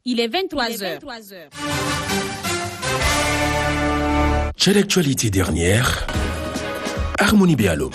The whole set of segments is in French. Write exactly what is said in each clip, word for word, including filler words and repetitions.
Il est vingt-trois heures. Quelle actualité dernière? Harmonie Béalo.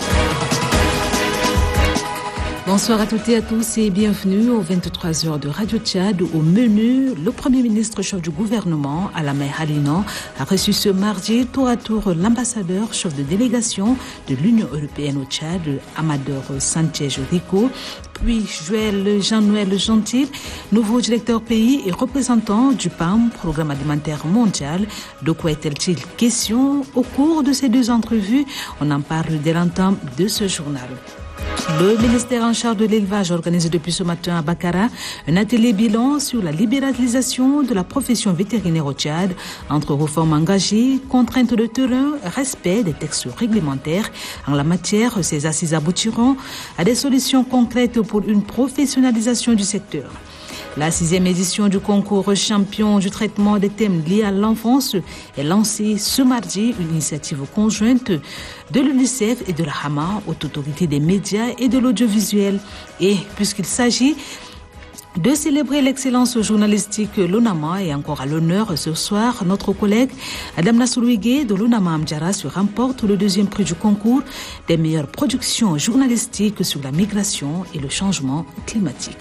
Bonsoir à toutes et à tous et bienvenue aux vingt-trois heures de Radio Tchad. Au menu, le Premier ministre chef du gouvernement, Alamay Halina, a reçu ce mardi tour à tour l'ambassadeur chef de délégation de l'Union européenne au Tchad, Amador Sanchez Rico, puis Joël Jean-Noël Gentil, nouveau directeur pays et représentant du P A M, Programme alimentaire mondial. De quoi est-il question au cours de ces deux entrevues? On en parle dès l'entame de ce journal. Le ministère en charge de l'élevage organise depuis ce matin à Bakara un atelier bilan sur la libéralisation de la profession vétérinaire au Tchad, entre réformes engagées, contraintes de terrain, respect des textes réglementaires. En la matière, ces assises aboutiront à des solutions concrètes pour une professionnalisation du secteur. La sixième édition du concours champion du traitement des thèmes liés à l'enfance est lancée ce mardi, une initiative conjointe de l'UNICEF et de la Hama, Haute Autorité des médias et de l'audiovisuel. Et puisqu'il s'agit de célébrer l'excellence journalistique, l'ONAMA est encore à l'honneur ce soir. Notre collègue Adam Nassoulouigué de l'ONAMA Amdjara se remporte le deuxième prix du concours des meilleures productions journalistiques sur la migration et le changement climatique.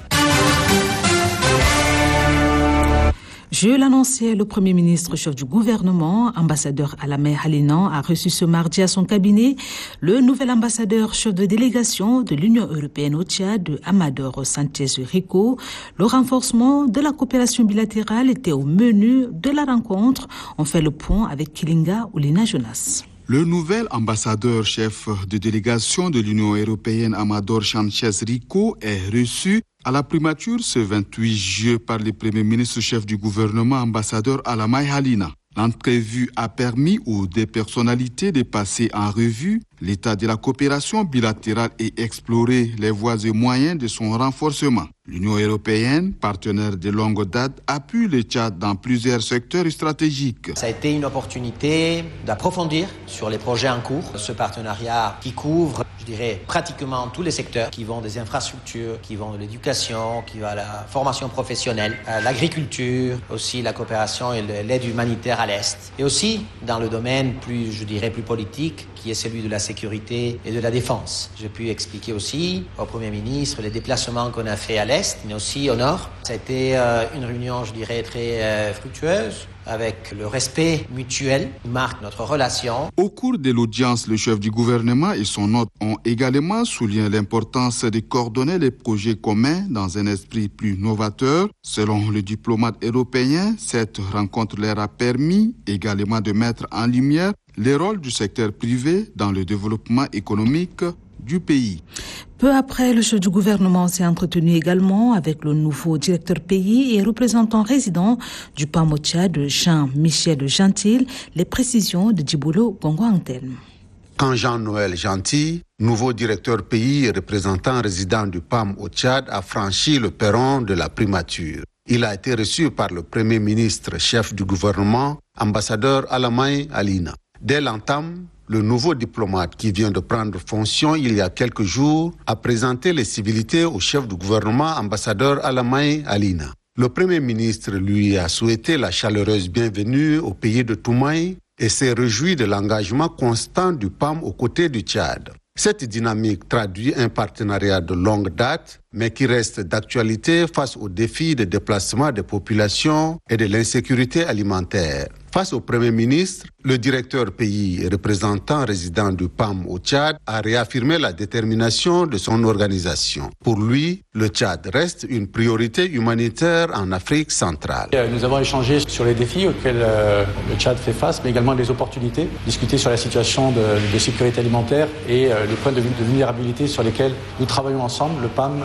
Je l'annonçais, le Premier ministre chef du gouvernement, ambassadeur Alamay Halina, a reçu ce mardi à son cabinet le nouvel ambassadeur chef de délégation de l'Union européenne au Tchad, Amador Sanchez Rico. Le renforcement de la coopération bilatérale était au menu de la rencontre. On fait le point avec Kilinga Oulina Jonas. Le nouvel ambassadeur chef de délégation de l'Union européenne, Amador Sanchez Rico, est reçu à la primature ce vingt-huit juillet par le Premier ministre chef du gouvernement, ambassadeur Alamay Halina. L'entrevue a permis aux deux personnalités de passer en revue l'état de la coopération bilatérale et explorer les voies et moyens de son renforcement. L'Union européenne, partenaire de longue date, appuie le Tchad dans plusieurs secteurs stratégiques. Ça a été une opportunité d'approfondir sur les projets en cours. Ce partenariat qui couvre, je dirais, pratiquement tous les secteurs, qui vont des infrastructures, qui vont de l'éducation, qui va à la formation professionnelle, à l'agriculture, aussi la coopération et l'aide humanitaire à l'Est. Et aussi dans le domaine plus, je dirais, plus politique, qui est celui de la sécurité et de la défense. J'ai pu expliquer aussi au Premier ministre les déplacements qu'on a fait à l'Est, mais aussi au Nord. Ça a été euh, une réunion, je dirais, très euh, fructueuse, avec le respect mutuel qui marque notre relation. Au cours de l'audience, le chef du gouvernement et son hôte ont également souligné l'importance de coordonner les projets communs dans un esprit plus novateur. Selon le diplomate européen, cette rencontre leur a permis également de mettre en lumière les rôles du secteur privé dans le développement économique du pays. Peu après, le chef du gouvernement s'est entretenu également avec le nouveau directeur pays et représentant résident du P A M au Tchad, Jean-Michel Gentil. Les précisions de Djiboulo Gongo-Antelme. Quand Jean-Noël Gentil, nouveau directeur pays et représentant résident du P A M au Tchad, a franchi le perron de la primature, il a été reçu par le Premier ministre chef du gouvernement, ambassadeur Alamay Halina. Dès l'entame, le nouveau diplomate qui vient de prendre fonction il y a quelques jours a présenté les civilités au chef du gouvernement, ambassadeur Alamay Halina. Le Premier ministre lui a souhaité la chaleureuse bienvenue au pays de Toumaï et s'est réjoui de l'engagement constant du P A M aux côtés du Tchad. Cette dynamique traduit un partenariat de longue date, mais qui reste d'actualité face aux défis de déplacement des populations et de l'insécurité alimentaire. Face au Premier ministre, le directeur pays et représentant résident du P A M au Tchad a réaffirmé la détermination de son organisation. Pour lui, le Tchad reste une priorité humanitaire en Afrique centrale. Nous avons échangé sur les défis auxquels le Tchad fait face, mais également des opportunités, discuter sur la situation de, de sécurité alimentaire et les points de, de vulnérabilité sur lesquels nous travaillons ensemble, le P A M